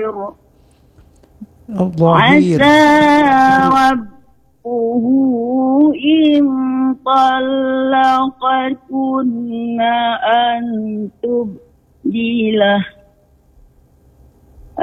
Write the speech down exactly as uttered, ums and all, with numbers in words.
الظهير الظهير. عسى ربه إن طلقكن أن تبدله